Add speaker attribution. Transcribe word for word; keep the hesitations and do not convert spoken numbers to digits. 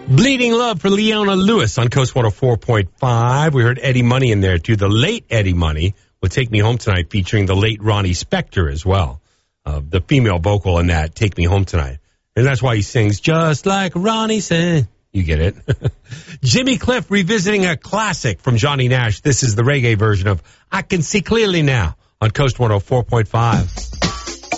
Speaker 1: Bleeding Love for Leona Lewis on Coast one oh four point five. We heard Eddie Money in there, too. The late Eddie Money will Take Me Home Tonight, featuring the late Ronnie Spector as well. Uh, the female vocal in that, Take Me Home Tonight. And that's why he sings, just like Ronnie said. You get it. Jimmy Cliff revisiting a classic from Johnny Nash. This is the reggae version of I Can See Clearly Now on Coast one oh four point five.